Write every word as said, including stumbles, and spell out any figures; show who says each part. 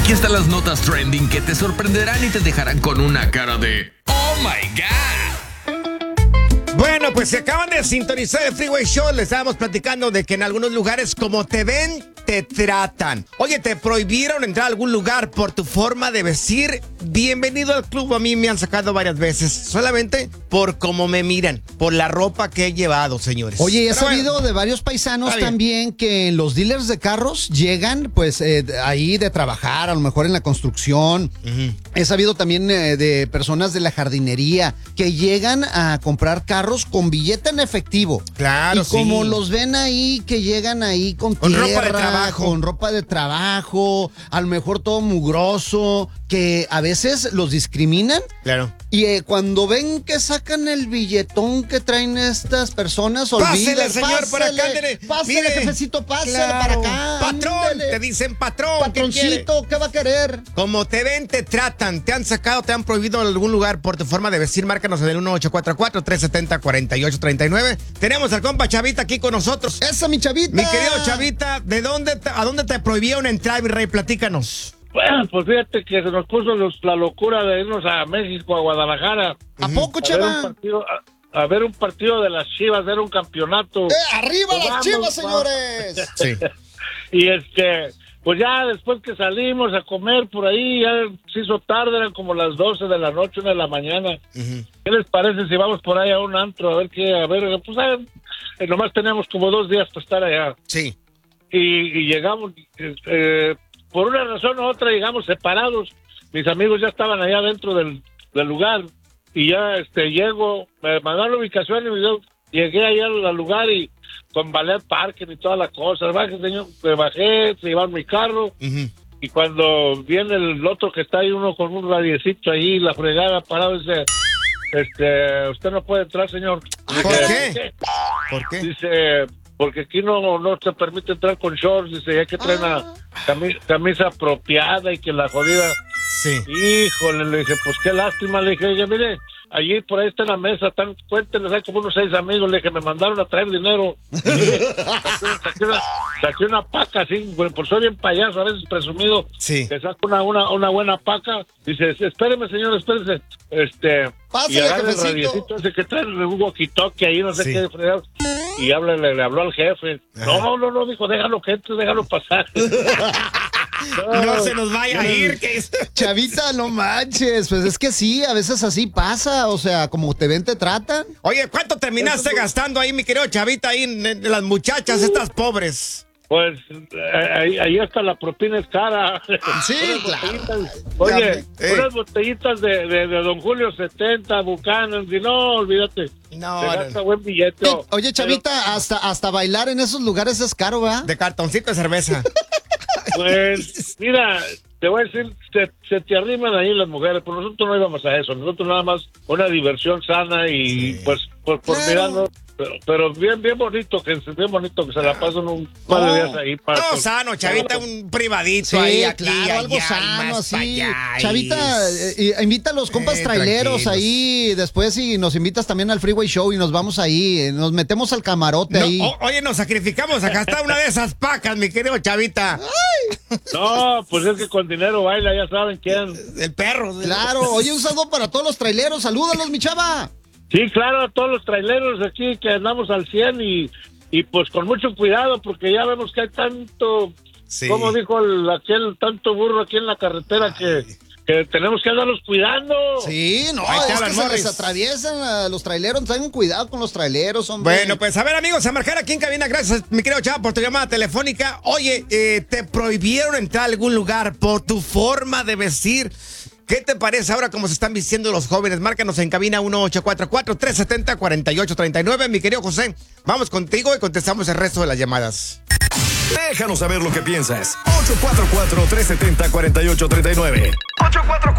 Speaker 1: Aquí están las notas trending que te sorprenderán y te dejarán con una cara de ¡Oh my God!
Speaker 2: Bueno, pues se acaban de sintonizar el Freeway Show. Les estábamos platicando de que en algunos lugares, como te ven, te tratan. Oye, ¿te prohibieron entrar a algún lugar por tu forma de vestir? Bienvenido al club. A mí me han sacado varias veces, solamente por cómo me miran, por la ropa que he llevado, señores.
Speaker 3: Oye, he
Speaker 2: Pero
Speaker 3: sabido
Speaker 2: bueno,
Speaker 3: de varios paisanos
Speaker 2: está bien.
Speaker 3: también que los dealers de carros llegan, pues, eh, ahí de trabajar, a lo mejor en la construcción. Uh-huh. He sabido también eh, de personas de la jardinería que llegan a comprar carros con billete en efectivo.
Speaker 2: Claro,
Speaker 3: y como
Speaker 2: sí.
Speaker 3: los ven ahí, que llegan ahí con,
Speaker 2: Con
Speaker 3: tierra,
Speaker 2: ropa de trabajo.
Speaker 3: con ropa de trabajo, a lo mejor todo mugroso, que a veces los discriminan.
Speaker 2: Claro.
Speaker 3: Y eh, cuando ven que sacan el billetón que traen estas personas,
Speaker 2: Pásele,
Speaker 3: olviden,
Speaker 2: señor, por acá, ándele.
Speaker 3: Pásele,
Speaker 2: Mire,
Speaker 3: jefecito, pásele
Speaker 2: claro.
Speaker 3: para acá.
Speaker 2: Patrón,
Speaker 3: ándele.
Speaker 2: te dicen patrón. ¿qué quiere?
Speaker 3: Patroncito, ¿qué va a querer?
Speaker 2: Como te ven, te tratan, te han sacado, te han prohibido en algún lugar por tu forma de vestir. Márcanos en el uno ocho cuatro cuatro, tres siete cero, cuatro ocho tres nueve. Tenemos al compa Chavita aquí con nosotros.
Speaker 3: Esa, mi Chavita.
Speaker 2: Mi querido Chavita, ¿de dónde te- a dónde te prohibieron entrar, mi rey? Platícanos.
Speaker 4: Bueno, pues fíjate que se nos puso los- la locura de irnos a México, a Guadalajara.
Speaker 3: ¿A poco,
Speaker 4: A ver, un
Speaker 3: Chava?
Speaker 4: partido, a, a ver un partido de las Chivas, ver un campeonato.
Speaker 3: ¡Eh, arriba
Speaker 4: Pues
Speaker 3: las
Speaker 4: vamos,
Speaker 3: Chivas,
Speaker 4: vamos.
Speaker 3: señores!
Speaker 2: Sí.
Speaker 4: Y este, pues ya después que salimos a comer por ahí, ya se hizo tarde, eran como las doce de la noche, una de la mañana.
Speaker 2: Uh-huh.
Speaker 4: ¿Qué les parece si vamos por ahí a un antro a ver qué? A ver, pues a ver, eh, nomás teníamos como dos días para estar allá.
Speaker 2: Sí.
Speaker 4: Y, y llegamos, eh, por una razón u otra llegamos separados. Mis amigos ya estaban allá dentro del, del lugar y ya este llego, me mandaron la ubicación y yo llegué allá al, al lugar y con ballet parking y todas las cosas. Bajé, señor, me bajé, se llevaron mi carro.
Speaker 2: Uh-huh.
Speaker 4: Y cuando viene el otro que está ahí, uno con un radiecito ahí, la fregada parado, dice, este, usted no puede entrar, señor.
Speaker 2: ¿Por
Speaker 4: Dije,
Speaker 2: qué? ¿Por qué?
Speaker 4: Dice, porque aquí no no se permite entrar con shorts, dice, hay que traer una cami- camisa apropiada y que la jodida.
Speaker 2: Sí.
Speaker 4: Híjole, le dije, pues qué lástima, le dije, oye, mire, allí por ahí está en la mesa, están, cuéntenles, hay como unos seis amigos, le dije, me mandaron a traer dinero. saqué, saqué una, saqué una paca así, bueno, por soy bien payaso, a veces presumido,
Speaker 2: Sí.
Speaker 4: que saco una, una, una buena paca, dice, espéreme señor, espérese, este,
Speaker 3: Pásale,
Speaker 4: y agarra el
Speaker 3: jefecito.
Speaker 4: radiecito ese que trae un walkie-talkie ahí, no sé
Speaker 2: Sí.
Speaker 4: qué fregados, y habla, le, le habló al jefe,
Speaker 2: Ajá.
Speaker 4: no, no, no, dijo, déjalo que entre, déjalo pasar.
Speaker 2: No se nos vaya a ir. Que es...
Speaker 3: Chavita, no manches. Pues es que sí, a veces así pasa. O sea, como te ven, te tratan.
Speaker 2: Oye, ¿cuánto terminaste gastando ahí, mi querido Chavita, ahí en, en las muchachas estas pobres?
Speaker 4: Pues eh, ahí, ahí hasta la propina es cara.
Speaker 3: Sí,
Speaker 4: Unas
Speaker 3: claro.
Speaker 4: botellitas, Oye,
Speaker 2: Eh.
Speaker 4: unas botellitas de, de, de Don Julio setenta, Buchanan, y no, olvídate.
Speaker 2: No,
Speaker 4: Se
Speaker 2: no,
Speaker 4: gasta
Speaker 2: no.
Speaker 4: buen billete.
Speaker 3: Oye, oye, Chavita, hasta, hasta bailar en esos lugares es caro, ¿verdad?
Speaker 2: De cartoncito de cerveza.
Speaker 4: Pues, mira, te voy a decir, se, se te arriman ahí las mujeres, pero nosotros no íbamos a eso, nosotros nada más una diversión sana y
Speaker 2: Sí.
Speaker 4: pues por, por
Speaker 3: Claro.
Speaker 4: mirarnos, pero, pero bien, bien bonito, que bien bonito que se la pasan un par de
Speaker 3: No.
Speaker 4: días ahí. Para,
Speaker 2: No, sano, Chavita, un privadito
Speaker 3: Sí,
Speaker 2: ahí, aquí,
Speaker 3: claro,
Speaker 2: allá,
Speaker 3: algo
Speaker 2: y
Speaker 3: sano,
Speaker 2: más pa'
Speaker 3: así.
Speaker 2: allá, y-
Speaker 3: Chavita, eh, eh, invita a los compas
Speaker 2: Eh,
Speaker 3: traileros
Speaker 2: tranquilos.
Speaker 3: ahí después y nos invitas también al Freeway Show y nos vamos ahí, eh, nos metemos al camarote
Speaker 2: No,
Speaker 3: ahí.
Speaker 2: o- oye, nos sacrificamos acá está una de esas pacas, mi querido Chavita.
Speaker 4: No, pues es que con dinero baila, ya saben quién.
Speaker 2: El perro.
Speaker 3: Claro, oye, un saludo para todos los traileros, salúdalos, mi chava.
Speaker 4: Sí, claro, a todos los traileros aquí que andamos al cien y, y pues con mucho cuidado porque ya vemos que hay tanto,
Speaker 2: Sí.
Speaker 4: como dijo el, aquel, tanto burro aquí en la carretera que, que tenemos que andarlos cuidando.
Speaker 3: Sí, no,
Speaker 2: Ahí te
Speaker 3: es
Speaker 2: hablan,
Speaker 3: que se
Speaker 2: Morris.
Speaker 3: les atraviesan a los traileros, tengan cuidado con los traileros, hombre.
Speaker 2: Bueno, pues a ver, amigos, a marcar aquí en cabina. Gracias, mi querido Chava, por tu llamada telefónica. Oye, eh, te prohibieron entrar a algún lugar por tu forma de vestir. ¿Qué te parece ahora cómo se están vistiendo los jóvenes? Márcanos en cabina uno ocho cuatro cuatro, tres siete cero, cuatro ocho tres nueve. Mi querido José, vamos contigo y contestamos el resto de las llamadas.
Speaker 5: Déjanos saber lo que piensas. ocho cuatro cuatro, tres siete cero, cuatro ocho tres nueve.